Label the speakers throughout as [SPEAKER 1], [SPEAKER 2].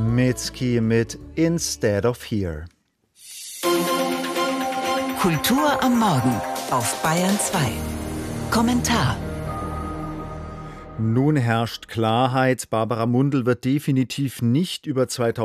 [SPEAKER 1] Mitski mit Instead of Here.
[SPEAKER 2] Kultur am Morgen auf Bayern 2. Kommentar.
[SPEAKER 1] Nun herrscht Klarheit. Barbara Mundl wird definitiv nicht über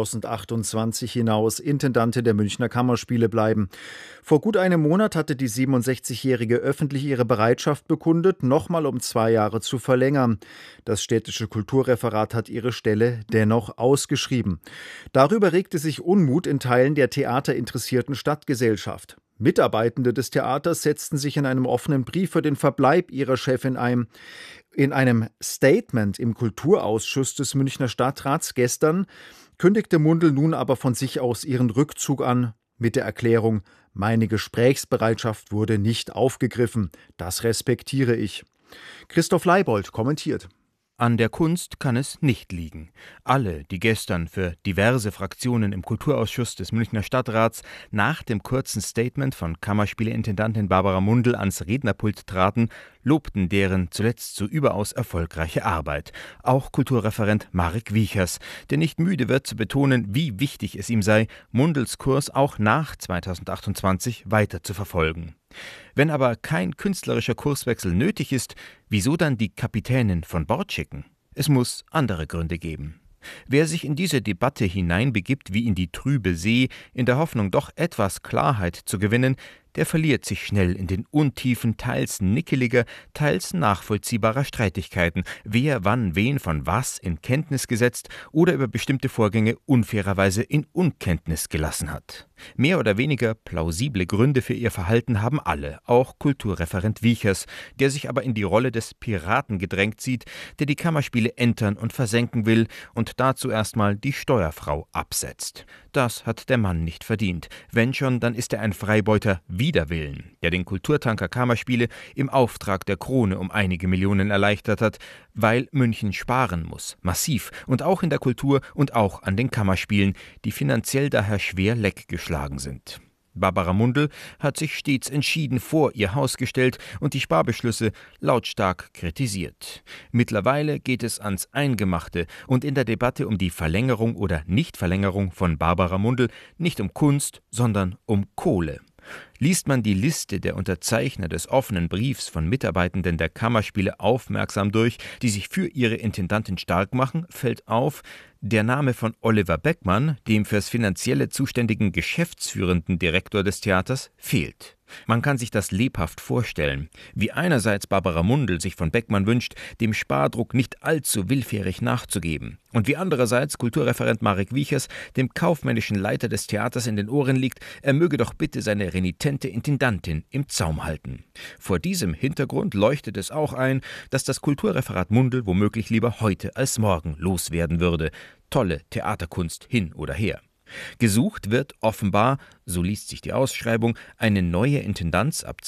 [SPEAKER 1] 2028 hinaus Intendantin der Münchner Kammerspiele bleiben. Vor gut einem Monat hatte die 67-Jährige öffentlich ihre Bereitschaft bekundet, nochmal um 2 Jahre zu verlängern. Das städtische Kulturreferat hat ihre Stelle dennoch ausgeschrieben. Darüber regte sich Unmut in Teilen der theaterinteressierten Stadtgesellschaft. Mitarbeitende des Theaters setzten sich in einem offenen Brief für den Verbleib ihrer Chefin ein. In einem Statement im Kulturausschuss des Münchner Stadtrats gestern kündigte Mundl nun aber von sich aus ihren Rückzug an, mit der Erklärung: Meine Gesprächsbereitschaft wurde nicht aufgegriffen. Das respektiere ich. Christoph Leibold kommentiert.
[SPEAKER 3] An der Kunst kann es nicht liegen. Alle, die gestern für diverse Fraktionen im Kulturausschuss des Münchner Stadtrats nach dem kurzen Statement von Kammerspiele-Intendantin Barbara Mundl ans Rednerpult traten, lobten deren zuletzt so überaus erfolgreiche Arbeit. Auch Kulturreferent Marek Wiechers, der nicht müde wird zu betonen, wie wichtig es ihm sei, Mundls Kurs auch nach 2028 weiter zu verfolgen. Wenn aber kein künstlerischer Kurswechsel nötig ist, wieso dann die Kapitänin von Bord schicken? Es muss andere Gründe geben. Wer sich in diese Debatte hineinbegibt wie in die trübe See, in der Hoffnung, doch etwas Klarheit zu gewinnen, der verliert sich schnell in den Untiefen teils nickeliger, teils nachvollziehbarer Streitigkeiten, wer wann wen von was in Kenntnis gesetzt oder über bestimmte Vorgänge unfairerweise in Unkenntnis gelassen hat. Mehr oder weniger plausible Gründe für ihr Verhalten haben alle, auch Kulturreferent Wiechers, der sich aber in die Rolle des Piraten gedrängt sieht, der die Kammerspiele entern und versenken will und dazu erstmal die Steuerfrau absetzt. Das hat der Mann nicht verdient. Wenn schon, dann ist er ein Freibeuter wider Willen, der den Kulturtanker Kammerspiele im Auftrag der Krone um einige Millionen erleichtert hat, weil München sparen muss, massiv, und auch in der Kultur und auch an den Kammerspielen, die finanziell daher schwer leckgeschlagen sind. Barbara Mundl hat sich stets entschieden vor ihr Haus gestellt und die Sparbeschlüsse lautstark kritisiert. Mittlerweile geht es ans Eingemachte und in der Debatte um die Verlängerung oder Nichtverlängerung von Barbara Mundl nicht um Kunst, sondern um Kohle. Liest man die Liste der Unterzeichner des offenen Briefs von Mitarbeitenden der Kammerspiele aufmerksam durch, die sich für ihre Intendantin stark machen, fällt auf, der Name von Oliver Beckmann, dem fürs Finanzielle zuständigen geschäftsführenden Direktor des Theaters, fehlt. Man kann sich das lebhaft vorstellen, wie einerseits Barbara Mundl sich von Beckmann wünscht, dem Spardruck nicht allzu willfährig nachzugeben, und wie andererseits Kulturreferent Marek Wiechers dem kaufmännischen Leiter des Theaters in den Ohren liegt, er möge doch bitte seine renitente Intendantin im Zaum halten. Vor diesem Hintergrund leuchtet es auch ein, dass das Kulturreferat Mundl womöglich lieber heute als morgen loswerden würde. Tolle Theaterkunst hin oder her. Gesucht wird offenbar, so liest sich die Ausschreibung, eine neue Intendanz ab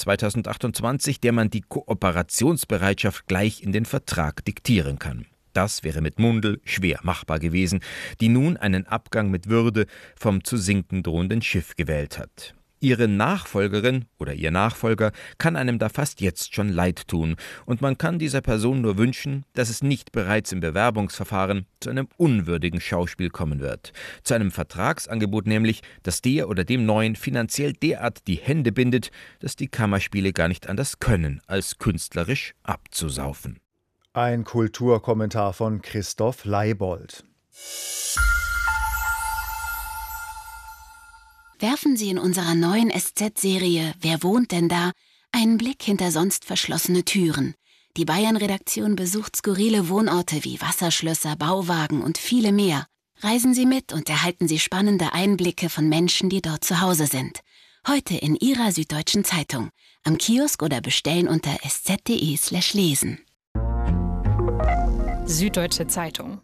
[SPEAKER 3] 2028, der man die Kooperationsbereitschaft gleich in den Vertrag diktieren kann. Das wäre mit Mundl schwer machbar gewesen, die nun einen Abgang mit Würde vom zu sinken drohenden Schiff gewählt hat. Ihre Nachfolgerin oder ihr Nachfolger kann einem da fast jetzt schon leid tun, und man kann dieser Person nur wünschen, dass es nicht bereits im Bewerbungsverfahren zu einem unwürdigen Schauspiel kommen wird. Zu einem Vertragsangebot nämlich, das der oder dem Neuen finanziell derart die Hände bindet, dass die Kammerspiele gar nicht anders können, als künstlerisch abzusaufen.
[SPEAKER 1] Ein Kulturkommentar von Christoph Leibold.
[SPEAKER 4] Werfen Sie in unserer neuen SZ-Serie »Wer wohnt denn da?« einen Blick hinter sonst verschlossene Türen. Die Bayern-Redaktion besucht skurrile Wohnorte wie Wasserschlösser, Bauwagen und viele mehr. Reisen Sie mit und erhalten Sie spannende Einblicke von Menschen, die dort zu Hause sind. Heute in Ihrer Süddeutschen Zeitung. Am Kiosk oder bestellen unter sz.de/lesen.
[SPEAKER 5] Süddeutsche Zeitung.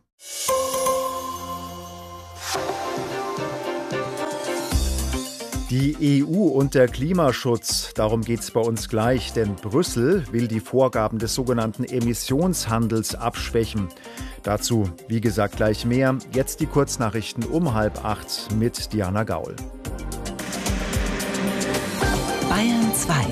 [SPEAKER 1] Die EU und der Klimaschutz, darum geht es bei uns gleich, denn Brüssel will die Vorgaben des sogenannten Emissionshandels abschwächen. Dazu, wie gesagt, gleich mehr. Jetzt die Kurznachrichten um 7:30 mit Diana Gaul.
[SPEAKER 2] Bayern 2.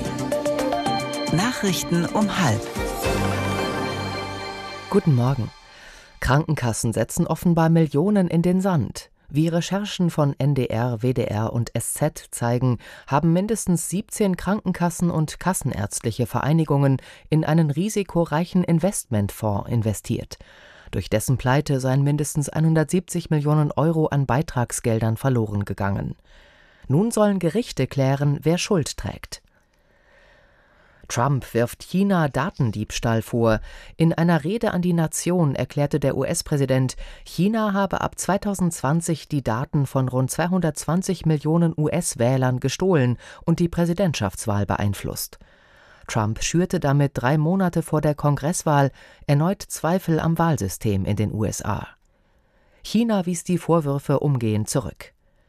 [SPEAKER 2] Nachrichten um 12:30.
[SPEAKER 6] Guten Morgen.
[SPEAKER 5] Krankenkassen setzen offenbar Millionen in den Sand. Wie Recherchen von NDR, WDR und SZ zeigen, haben mindestens 17 Krankenkassen und kassenärztliche Vereinigungen in einen risikoreichen Investmentfonds investiert. Durch dessen Pleite seien mindestens 170 Millionen Euro an Beitragsgeldern verloren gegangen. Nun sollen Gerichte klären, wer Schuld trägt. Trump wirft China Datendiebstahl vor. In einer Rede an die Nation erklärte der US-Präsident, China habe ab 2020 die Daten von rund 220 Millionen US-Wählern gestohlen und die Präsidentschaftswahl beeinflusst. Trump schürte damit 3 Monate vor der Kongresswahl erneut Zweifel am Wahlsystem in den USA. China wies die Vorwürfe umgehend zurück.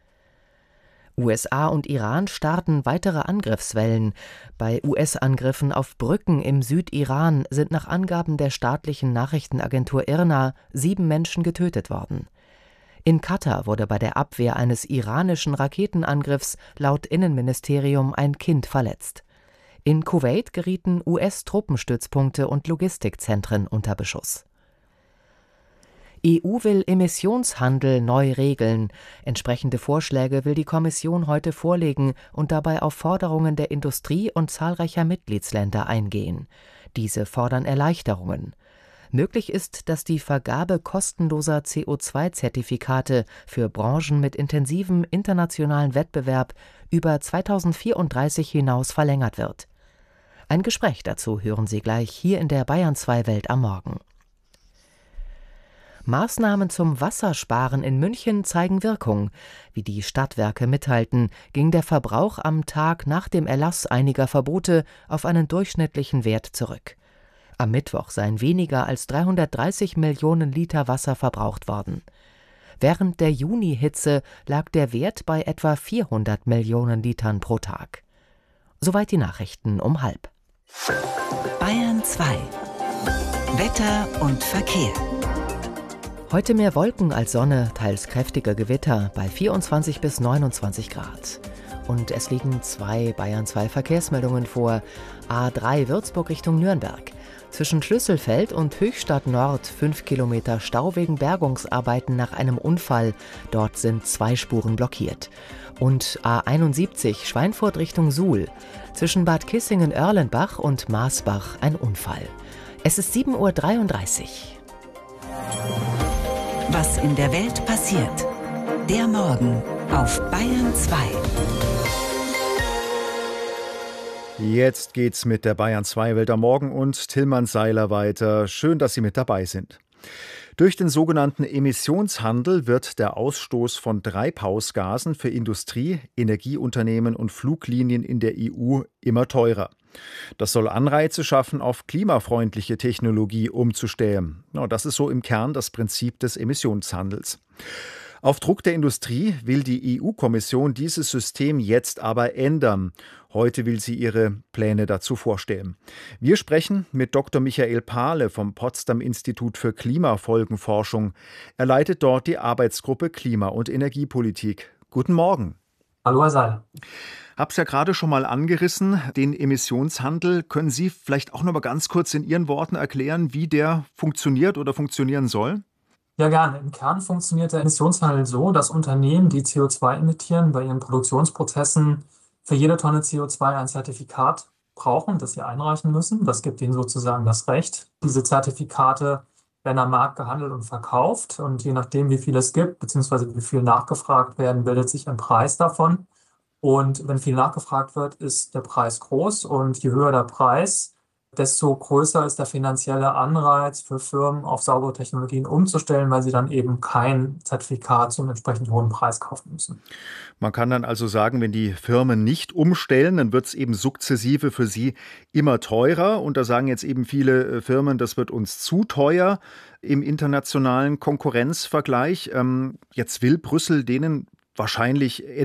[SPEAKER 5] USA und Iran starten weitere Angriffswellen. Bei US-Angriffen auf Brücken im Südiran sind nach Angaben der staatlichen Nachrichtenagentur IRNA 7 Menschen getötet worden. In Katar wurde bei der Abwehr eines iranischen Raketenangriffs laut Innenministerium ein Kind verletzt. In Kuwait gerieten US-Truppenstützpunkte und Logistikzentren unter Beschuss. EU will Emissionshandel neu regeln. Entsprechende Vorschläge will die Kommission heute vorlegen und dabei auf Forderungen der Industrie und zahlreicher Mitgliedsländer eingehen. Diese fordern Erleichterungen. Möglich ist, dass die Vergabe kostenloser CO2-Zertifikate für Branchen mit intensivem internationalen Wettbewerb über 2034 hinaus verlängert wird. Ein Gespräch dazu hören Sie gleich hier in der Bayern 2 Welt am Morgen. Maßnahmen zum Wassersparen in München zeigen Wirkung. Wie die Stadtwerke mitteilten, ging der Verbrauch am Tag nach dem Erlass einiger Verbote auf einen durchschnittlichen Wert zurück. Am Mittwoch seien weniger als 330 Millionen Liter Wasser verbraucht worden. Während der Junihitze lag der Wert bei etwa 400 Millionen Litern pro Tag. Soweit die Nachrichten um 12:30.
[SPEAKER 2] Bayern 2. Wetter und Verkehr.
[SPEAKER 5] Heute mehr Wolken als Sonne, teils kräftige Gewitter bei 24 bis 29 Grad. Und es liegen 2 Bayern 2 Verkehrsmeldungen vor. A3 Würzburg Richtung Nürnberg. Zwischen Schlüsselfeld und Höchstadt Nord 5 Kilometer Stau wegen Bergungsarbeiten nach einem Unfall. Dort sind 2 Spuren blockiert. Und A71 Schweinfurt Richtung Suhl. Zwischen Bad Kissingen-Oerlenbach und Maasbach ein Unfall. Es ist 7:33 Uhr.
[SPEAKER 2] Was in der Welt passiert. Der Morgen auf Bayern 2.
[SPEAKER 1] Jetzt geht's mit der Bayern 2 Welt am Morgen und Tillmann Seiler weiter. Schön, dass Sie mit dabei sind. Durch den sogenannten Emissionshandel wird der Ausstoß von Treibhausgasen für Industrie, Energieunternehmen und Fluglinien in der EU immer teurer. Das soll Anreize schaffen, auf klimafreundliche Technologie umzustellen. Das ist so im Kern das Prinzip des Emissionshandels. Auf Druck der Industrie will die EU-Kommission dieses System jetzt aber ändern. Heute will sie ihre Pläne dazu vorstellen. Wir sprechen mit Dr. Michael Pahle vom Potsdam Institut für Klimafolgenforschung. Er leitet dort die Arbeitsgruppe Klima- und Energiepolitik. Guten Morgen.
[SPEAKER 6] Hallo, Herr Seiler.
[SPEAKER 1] Hab's ja gerade schon mal angerissen, den Emissionshandel. Können Sie vielleicht auch noch mal ganz kurz in Ihren Worten erklären, wie der funktioniert oder funktionieren soll?
[SPEAKER 6] Ja, gerne. Im Kern funktioniert der Emissionshandel so, dass Unternehmen, die CO2 emittieren, bei ihren Produktionsprozessen für jede Tonne CO2 ein Zertifikat brauchen, das sie einreichen müssen. Das gibt ihnen sozusagen das Recht. Diese Zertifikate werden am Markt gehandelt und verkauft. Und je nachdem, wie viel es gibt, beziehungsweise wie viel nachgefragt werden, bildet sich ein Preis davon. Und wenn viel nachgefragt wird, ist der Preis groß. Und je höher der Preis, desto größer ist der finanzielle Anreiz für Firmen, auf saubere Technologien umzustellen, weil sie dann eben kein Zertifikat zum entsprechend hohen Preis kaufen müssen.
[SPEAKER 1] Man kann dann also sagen, wenn die Firmen nicht umstellen, dann wird es eben sukzessive für sie immer teurer. Und da sagen jetzt eben viele Firmen, das wird uns zu teuer im internationalen Konkurrenzvergleich. Jetzt will Brüssel denen wahrscheinlich